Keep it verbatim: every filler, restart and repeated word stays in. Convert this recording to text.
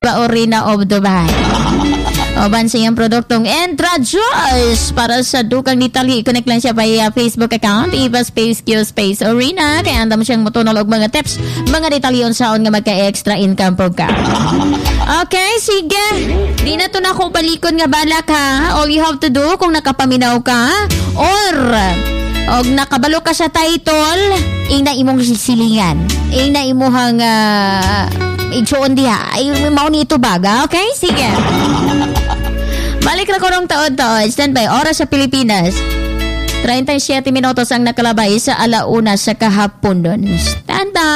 pa Orina of Dubai. O bansing ang produktong Entra Juice para sa dukang Italy. I-connect lang siya via Facebook account Eva Space Q Space Orina. Kaya andam siyang mutunol og mga tips mga detalyon saon nga magka-extra income po ka. Okay, sige. Di na to na ako balikon nga balak ha. All you have to do kung nakapaminaw ka or og nakabalo ka sa title, ing na imong silingan. Ing na imuhang uh, igsuon diha. Ay mao ni ito baga. Okay, sige. Balik na ko rong taon-taon. Standby, oras sa Pilipinas. thirty-seven minutos ang nakalabay sa alauna sa kahapon doon. Standby.